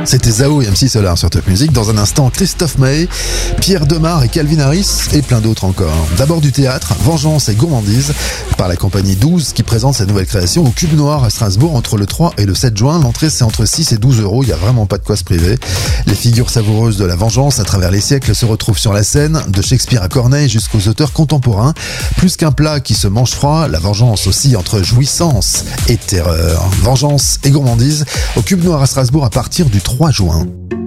C'était Zao et MC Solar sur Top Music. Dans un instant, Christophe Maé, Pierre Demar et Calvin Harris et plein d'autres encore. D'abord du théâtre, Vengeance et Gourmandise par la compagnie 12 qui présente sa nouvelle création au Cube Noir à Strasbourg entre le 3 et le 7 juin. L'entrée c'est entre 6 et 12 euros, il n'y a vraiment pas de quoi se priver. Les figures savoureuses de la vengeance à travers les siècles se retrouvent sur la scène, de Shakespeare à Corneille jusqu'aux auteurs contemporains. Plus qu'un plat qui se mange froid, la vengeance aussi entre jouissance et terreur. Vengeance et Gourmandise au Cube Noir à Strasbourg à partir du 3 juin.